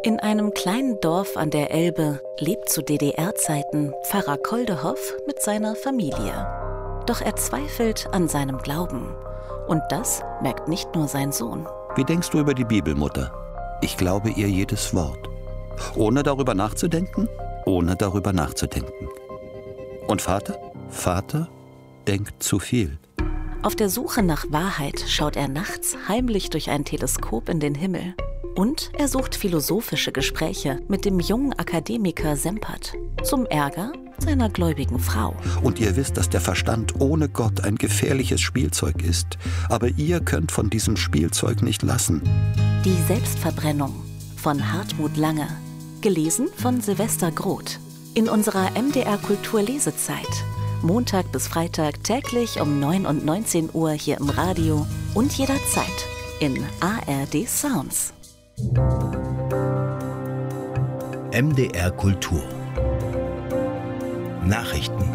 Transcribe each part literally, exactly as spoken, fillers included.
In einem kleinen Dorf an der Elbe lebt zu D D R-Zeiten Pfarrer Koldehoff mit seiner Familie. Doch er zweifelt an seinem Glauben. Und das merkt nicht nur sein Sohn. Wie denkst du über die Bibel, Mutter? Ich glaube ihr jedes Wort. Ohne darüber nachzudenken? Ohne darüber nachzudenken. Und Vater? Vater denkt zu viel. Auf der Suche nach Wahrheit schaut er nachts heimlich durch ein Teleskop in den Himmel. Und er sucht philosophische Gespräche mit dem jungen Akademiker Sempert. Zum Ärger seiner gläubigen Frau. Und ihr wisst, dass der Verstand ohne Gott ein gefährliches Spielzeug ist. Aber ihr könnt von diesem Spielzeug nicht lassen. Die Selbstverbrennung von Hartmut Lange. Gelesen von Silvester Groth. In unserer M D R Kultur Lesezeit. Montag bis Freitag täglich um neun und neunzehn Uhr hier im Radio und jederzeit in A R D Sounds. M D R Kultur Nachrichten.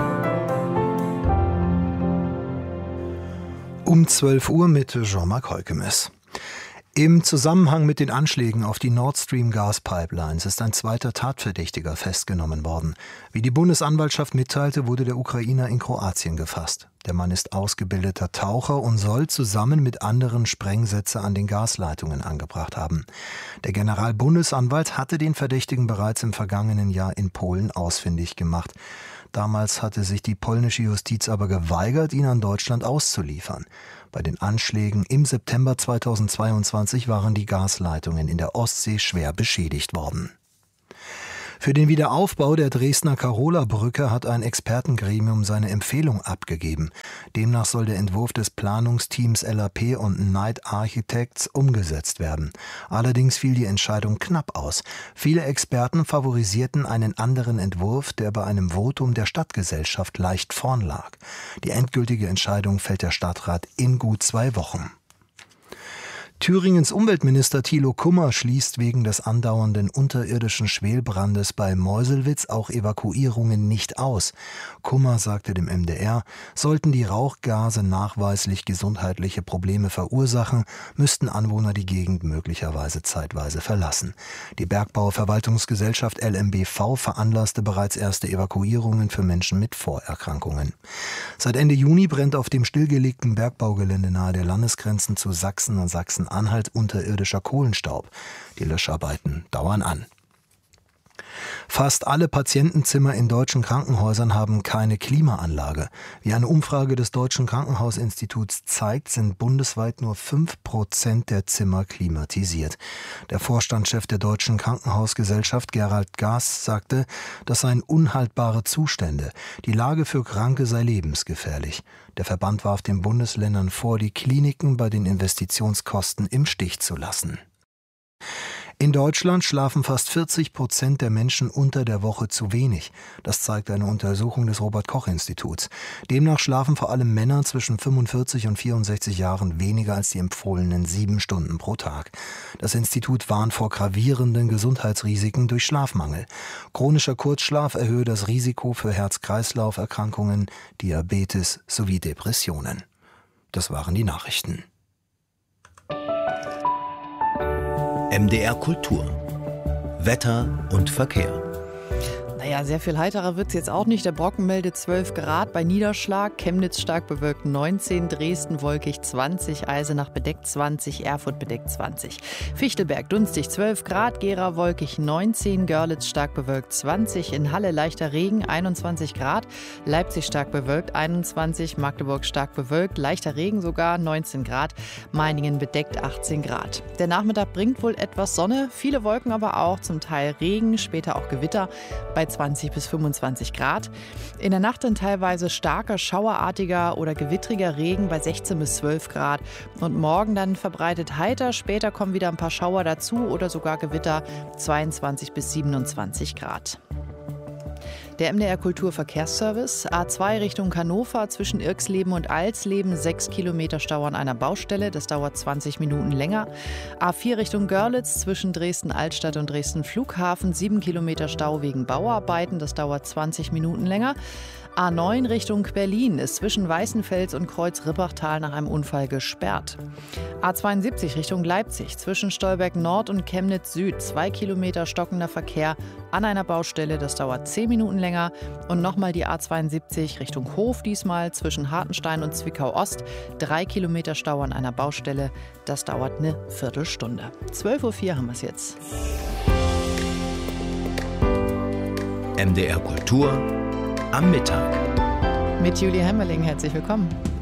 Um zwölf Uhr mit Jean-Marc Heukemes. Im Zusammenhang mit den Anschlägen auf die Nord Stream Gaspipelines ist ein zweiter Tatverdächtiger festgenommen worden. Wie die Bundesanwaltschaft mitteilte, wurde der Ukrainer in Kroatien gefasst. Der Mann ist ausgebildeter Taucher und soll zusammen mit anderen Sprengsätze an den Gasleitungen angebracht haben. Der Generalbundesanwalt hatte den Verdächtigen bereits im vergangenen Jahr in Polen ausfindig gemacht. Damals hatte sich die polnische Justiz aber geweigert, ihn an Deutschland auszuliefern. Bei den Anschlägen im September zweitausendzweiundzwanzig waren die Gasleitungen in der Ostsee schwer beschädigt worden. Für den Wiederaufbau der Dresdner Karola-Brücke hat ein Expertengremium seine Empfehlung abgegeben. Demnach soll der Entwurf des Planungsteams L A P und Knight Architects umgesetzt werden. Allerdings fiel die Entscheidung knapp aus. Viele Experten favorisierten einen anderen Entwurf, der bei einem Votum der Stadtgesellschaft leicht vorn lag. Die endgültige Entscheidung fällt der Stadtrat in gut zwei Wochen. Thüringens Umweltminister Thilo Kummer schließt wegen des andauernden unterirdischen Schwelbrandes bei Meuselwitz auch Evakuierungen nicht aus. Kummer sagte dem M D R, sollten die Rauchgase nachweislich gesundheitliche Probleme verursachen, müssten Anwohner die Gegend möglicherweise zeitweise verlassen. Die Bergbauverwaltungsgesellschaft L M B V veranlasste bereits erste Evakuierungen für Menschen mit Vorerkrankungen. Seit Ende Juni brennt auf dem stillgelegten Bergbaugelände nahe der Landesgrenzen zu Sachsen und Sachsen Anhalt unterirdischer Kohlenstaub. Die Löscharbeiten dauern an. Fast alle Patientenzimmer in deutschen Krankenhäusern haben keine Klimaanlage. Wie eine Umfrage des Deutschen Krankenhausinstituts zeigt, sind bundesweit nur fünf Prozent der Zimmer klimatisiert. Der Vorstandschef der Deutschen Krankenhausgesellschaft, Gerald Gaas, sagte, das seien unhaltbare Zustände. Die Lage für Kranke sei lebensgefährlich. Der Verband warf den Bundesländern vor, die Kliniken bei den Investitionskosten im Stich zu lassen. In Deutschland schlafen fast vierzig Prozent der Menschen unter der Woche zu wenig. Das zeigt eine Untersuchung des Robert-Koch-Instituts. Demnach schlafen vor allem Männer zwischen fünfundvierzig und vierundsechzig Jahren weniger als die empfohlenen sieben Stunden pro Tag. Das Institut warnt vor gravierenden Gesundheitsrisiken durch Schlafmangel. Chronischer Kurzschlaf erhöhe das Risiko für Herz-Kreislauf-Erkrankungen, Diabetes sowie Depressionen. Das waren die Nachrichten. M D R Kultur Wetter und Verkehr. Naja, sehr viel heiterer wird es jetzt auch nicht. Der Brocken meldet zwölf Grad bei Niederschlag, Chemnitz stark bewölkt neunzehn, Dresden wolkig zwanzig, Eisenach bedeckt zwanzig, Erfurt bedeckt zwanzig. Fichtelberg dunstig zwölf Grad, Gera wolkig neunzehn, Görlitz stark bewölkt zwanzig, in Halle leichter Regen einundzwanzig Grad, Leipzig stark bewölkt einundzwanzig, Magdeburg stark bewölkt, leichter Regen sogar neunzehn Grad, Meiningen bedeckt achtzehn Grad. Der Nachmittag bringt wohl etwas Sonne, viele Wolken aber auch, zum Teil Regen, später auch Gewitter bei zwanzig bis fünfundzwanzig Grad. In der Nacht dann teilweise starker, schauerartiger oder gewittriger Regen bei sechzehn bis zwölf Grad. Und morgen dann verbreitet heiter. Später kommen wieder ein paar Schauer dazu oder sogar Gewitter zweiundzwanzig bis siebenundzwanzig Grad. Der M D R Kulturverkehrsservice, A zwei Richtung Hannover zwischen Irxleben und Alsleben, sechs Kilometer Stau an einer Baustelle, das dauert zwanzig Minuten länger. A vier Richtung Görlitz zwischen Dresden-Altstadt und Dresden-Flughafen, sieben Kilometer Stau wegen Bauarbeiten, das dauert zwanzig Minuten länger. A neun Richtung Berlin ist zwischen Weißenfels und Kreuz-Rippachtal nach einem Unfall gesperrt. A zweiundsiebzig Richtung Leipzig zwischen Stolberg Nord und Chemnitz Süd. Zwei Kilometer stockender Verkehr an einer Baustelle. Das dauert zehn Minuten länger. Und nochmal die A zweiundsiebzig Richtung Hof diesmal zwischen Hartenstein und Zwickau Ost. Drei Kilometer Stau an einer Baustelle. Das dauert eine Viertelstunde. zwölf Uhr vier haben wir es jetzt. M D R Kultur am Mittag. Mit Julia Hemmerling, herzlich willkommen.